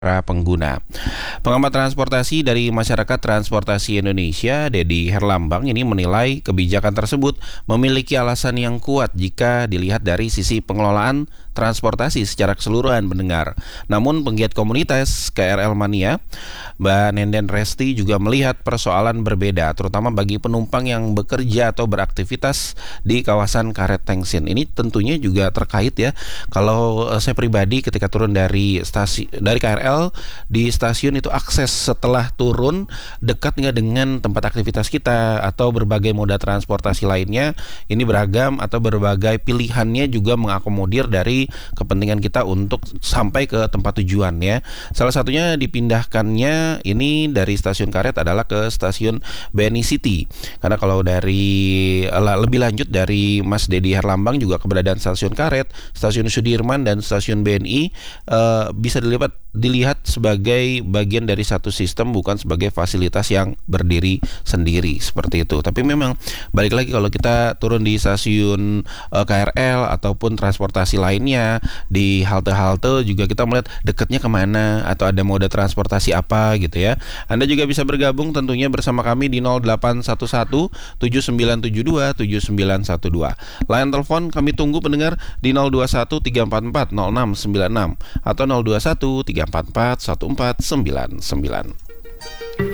para pengguna. Pengamat transportasi dari Masyarakat Transportasi Indonesia, Dedi Herlambang, ini menilai kebijakan tersebut memiliki alasan yang kuat jika dilihat dari sisi pengelolaan transportasi secara keseluruhan pendengar. Namun penggiat komunitas KRL Mania, Mbak Nenden Resti, juga melihat persoalan berbeda, terutama bagi penumpang yang bekerja atau beraktivitas di kawasan Karet Tengsin. Ini tentunya juga terkait ya. Kalau saya pribadi ketika turun dari KRL di stasiun itu, akses setelah turun dekat nggak dengan tempat aktivitas kita atau berbagai moda transportasi lainnya, ini beragam atau berbagai pilihannya juga mengakomodir dari kepentingan kita untuk sampai ke tempat tujuan ya. Salah satunya dipindahkannya ini dari stasiun Karet adalah ke stasiun BNI City. Karena kalau dari lebih lanjut dari Mas Dedi Herlambang, juga keberadaan stasiun Karet, stasiun Sudirman dan stasiun BNI bisa dilihat sebagai bagian dari satu sistem, bukan sebagai fasilitas yang berdiri sendiri seperti itu. Tapi memang balik lagi, kalau kita turun di stasiun KRL ataupun transportasi lainnya, di halte-halte juga kita melihat dekatnya kemana atau ada moda transportasi apa gitu ya. Anda juga bisa bergabung tentunya bersama kami di 0811 7972 7912. Line telepon kami tunggu pendengar di 021 344 0696 atau 021 344 1499.